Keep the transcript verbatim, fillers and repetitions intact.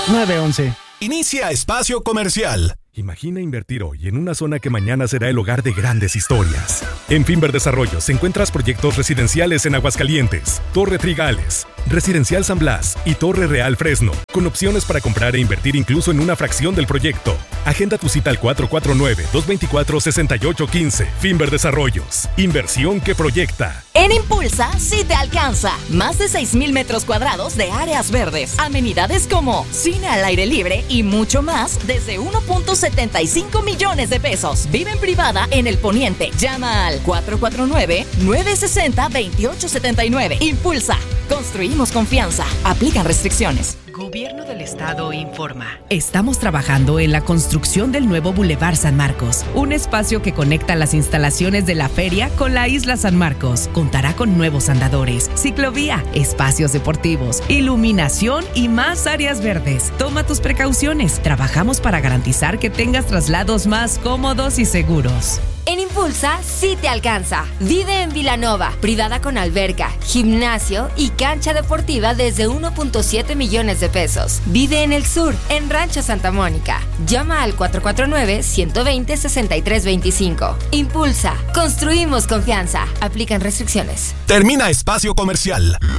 nueve once. Inicia Espacio Comercial. Imagina invertir hoy en una zona que mañana será el hogar de grandes historias. En Finver Desarrollos encuentras proyectos residenciales en Aguascalientes, Torre Trigales, Residencial San Blas y Torre Real Fresno, con opciones para comprar e invertir incluso en una fracción del proyecto. Agenda tu cita al cuatro cuatro nueve, dos dos cuatro, seis ocho uno cinco. Finver Desarrollos, inversión que proyecta. En Impulsa sí te alcanza. Más de seis mil metros cuadrados de áreas verdes, amenidades como cine al aire libre y mucho más desde uno punto setenta y cinco millones de pesos. Vive en privada en el Poniente. Llama al cuatro cuatro nueve, nueve seis cero, dos ocho siete nueve. Impulsa. Construimos confianza. Aplican restricciones. Gobierno del Estado informa. Estamos trabajando en la construcción del nuevo Boulevard San Marcos, un espacio que conecta las instalaciones de la feria con la isla San Marcos. Contará con nuevos andadores, ciclovía, espacios deportivos, iluminación y más áreas verdes. Toma tus precauciones. Trabajamos para garantizar que tengas traslados más cómodos y seguros. En Impulsa sí te alcanza. Vive en Vilanova, privada con alberca, gimnasio y cancha deportiva desde uno punto siete millones de pesos. Vive en el sur, en Rancho Santa Mónica. Llama al cuatro cuatro nueve, uno dos cero, seis tres dos cinco. Impulsa, construimos confianza. Aplican restricciones. Termina Espacio Comercial.